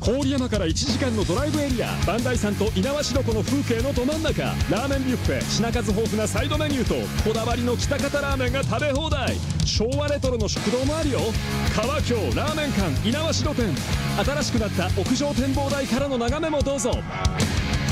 郡山から1時間のドライブエリア、磐梯山と猪苗代湖の風景のど真ん中。ラーメンビュッフェ、品数豊富なサイドメニューとこだわりの喜多方ラーメンが食べ放題。昭和レトロの食堂もあるよ。川京ラーメン館猪苗代店。新しくなった屋上展望台からの眺めもどうぞ。